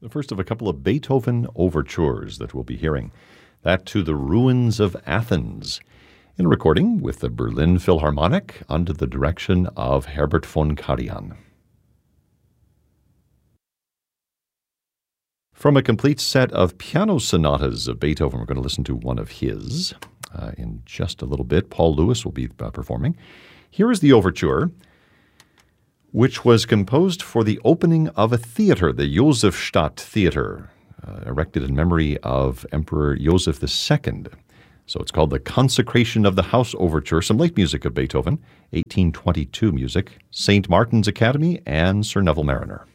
The first of a couple of Beethoven overtures that we'll be hearing. That to the Ruins of Athens, in a recording with the Berlin Philharmonic under the direction of Herbert von Karajan. From a complete set of piano sonatas of Beethoven, we're going to listen to one of his in just a little bit. Paul Lewis will be performing. Here is the overture, which was composed for the opening of a theater, the Josefstadt Theater, erected in memory of Emperor Joseph II. So it's called the Consecration of the House Overture, some late music of Beethoven, 1822 music, St. Martin's Academy, and Sir Neville Mariner.